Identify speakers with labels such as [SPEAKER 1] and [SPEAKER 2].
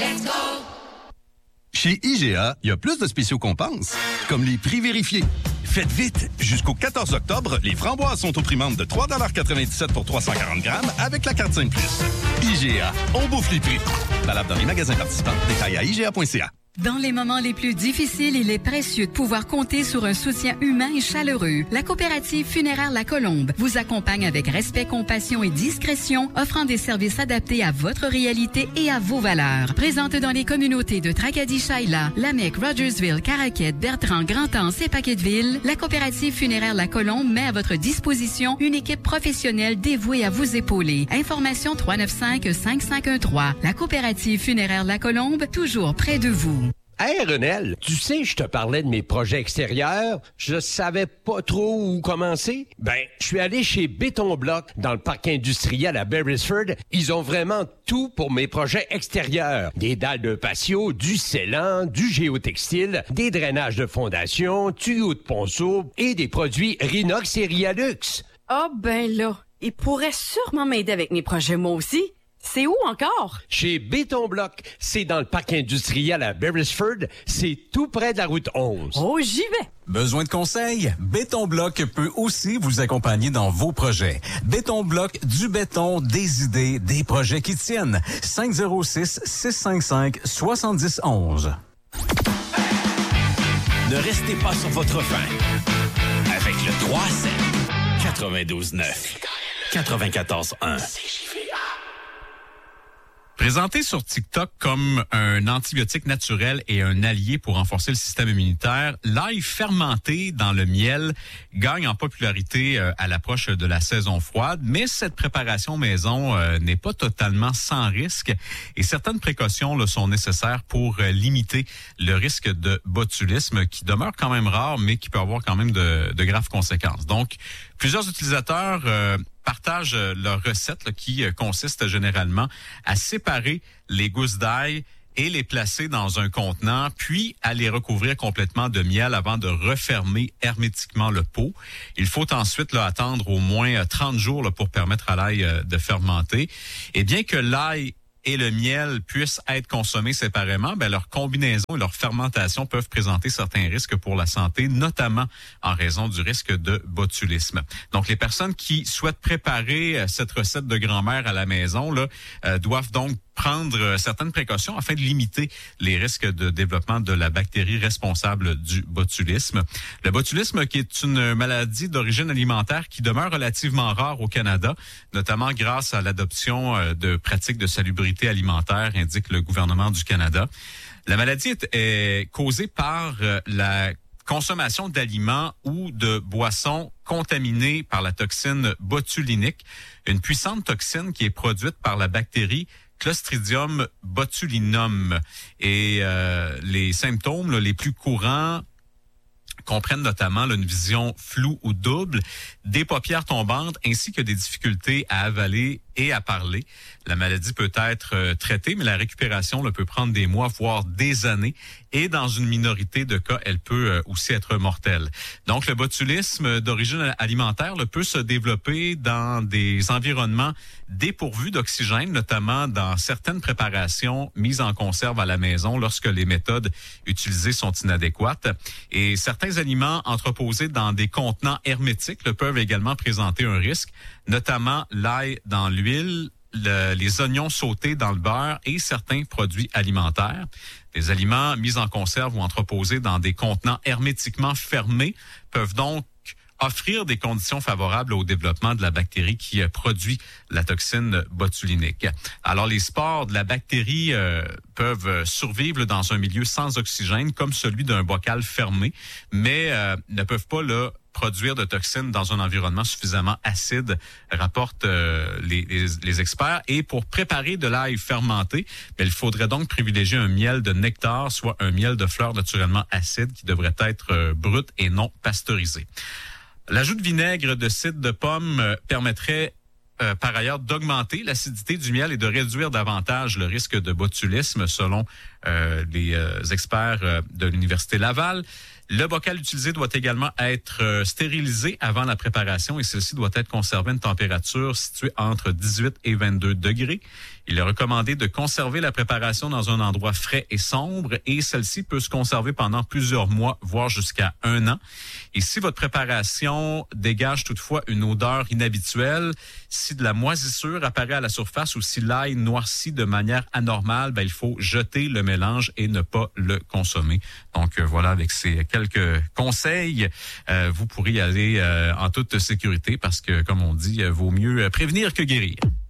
[SPEAKER 1] Let's go!
[SPEAKER 2] Chez IGA, il y a plus de spéciaux qu'on pense, comme les prix vérifiés. Faites vite! Jusqu'au 14 octobre, les framboises sont au prix membre de 3,97 $ pour 340 grammes avec la carte 5+. IGA, on bouffe les prix. Valable dans les magasins participants. Détails à IGA.ca.
[SPEAKER 3] Dans les moments les plus difficiles, il est précieux de pouvoir compter sur un soutien humain et chaleureux. La coopérative funéraire La Colombe vous accompagne avec respect, compassion et discrétion, offrant des services adaptés à votre réalité et à vos valeurs. Présente dans les communautés de Tracadie-Shaila, Lamec, Rogersville, Caraquette, Bertrand, Grand-Anse et Paquetteville, la coopérative funéraire La Colombe met à votre disposition une équipe professionnelle dévouée à vous épauler. Information 395-5513. La coopérative funéraire La Colombe, toujours près de vous.
[SPEAKER 4] Hey Renel, tu sais, je te parlais de mes projets extérieurs. Je savais pas trop où commencer. Ben, je suis allé chez Béton Bloc dans le parc industriel à Beresford. Ils ont vraiment tout pour mes projets extérieurs. Des dalles de patio, du scellant, du géotextile, des drainages de fondation, tuyaux de ponceau et des produits Rinox et Rialux.
[SPEAKER 5] Ah ben là, ils pourraient sûrement m'aider avec mes projets moi aussi. C'est où encore?
[SPEAKER 4] Chez Béton Bloc. C'est dans le parc industriel à Beresford. C'est tout près de la route 11.
[SPEAKER 5] Oh, j'y vais!
[SPEAKER 6] Besoin de conseils? Béton Bloc peut aussi vous accompagner dans vos projets. Béton Bloc, du béton, des idées, des projets qui tiennent. 506-655-7011.
[SPEAKER 7] Ne restez pas sur votre faim. Avec le 3-7, 92-9, 94-1.
[SPEAKER 8] Présenté sur TikTok comme un antibiotique naturel et un allié pour renforcer le système immunitaire, l'ail fermenté dans le miel gagne en popularité à l'approche de la saison froide, mais cette préparation maison n'est pas totalement sans risque et certaines précautions là, sont nécessaires pour limiter le risque de botulisme qui demeure quand même rare, mais qui peut avoir quand même de graves conséquences. Donc, plusieurs utilisateurs partagent leur recette là, qui consiste généralement à séparer les gousses d'ail et les placer dans un contenant, puis à les recouvrir complètement de miel avant de refermer hermétiquement le pot. Il faut ensuite là, attendre au moins 30 jours là, pour permettre à l'ail de fermenter. Et bien que l'ail et le miel puissent être consommés séparément, ben leur combinaison et leur fermentation peuvent présenter certains risques pour la santé, notamment en raison du risque de botulisme. Donc, les personnes qui souhaitent préparer cette recette de grand-mère à la maison là, doivent donc prendre certaines précautions afin de limiter les risques de développement de la bactérie responsable du botulisme. Le botulisme qui est une maladie d'origine alimentaire qui demeure relativement rare au Canada, notamment grâce à l'adoption de pratiques de salubrité alimentaire, indique le gouvernement du Canada. La maladie est causée par la consommation d'aliments ou de boissons contaminés par la toxine botulinique, une puissante toxine qui est produite par la bactérie Clostridium botulinum. Et les symptômes là, les plus courants comprennent notamment là, une vision floue ou double, des paupières tombantes ainsi que des difficultés à avaler et à parler. La maladie peut être traitée, mais la récupération peut prendre des mois, voire des années. Et dans une minorité de cas, elle peut aussi être mortelle. Donc, le botulisme d'origine alimentaire peut se développer dans des environnements dépourvus d'oxygène, notamment dans certaines préparations mises en conserve à la maison lorsque les méthodes utilisées sont inadéquates. Et certains aliments entreposés dans des contenants hermétiques peuvent également présenter un risque, notamment l'ail dans l'huile, les oignons sautés dans le beurre et certains produits alimentaires. Les aliments mis en conserve ou entreposés dans des contenants hermétiquement fermés peuvent donc offrir des conditions favorables au développement de la bactérie qui produit la toxine botulinique. Alors, les spores de la bactérie peuvent survivre dans un milieu sans oxygène, comme celui d'un bocal fermé, mais ne peuvent pas produire de toxines dans un environnement suffisamment acide, rapportent les experts. Et pour préparer de l'ail fermenté, il faudrait donc privilégier un miel de nectar, soit un miel de fleurs naturellement acide qui devrait être brut et non pasteurisé. L'ajout de vinaigre de cidre de pomme permettrait par ailleurs d'augmenter l'acidité du miel et de réduire davantage le risque de botulisme, selon les experts de l'Université Laval. Le bocal utilisé doit également être stérilisé avant la préparation et celle-ci doit être conservée à une température située entre 18 et 22 degrés. Il est recommandé de conserver la préparation dans un endroit frais et sombre et celle-ci peut se conserver pendant plusieurs mois, voire jusqu'à 1 an. Et si votre préparation dégage toutefois une odeur inhabituelle, si de la moisissure apparaît à la surface ou si l'ail noircit de manière anormale, il faut jeter le mélange et ne pas le consommer. Donc voilà, avec ces quelques conseils, vous pourrez y aller en toute sécurité parce que, comme on dit, vaut mieux prévenir que guérir.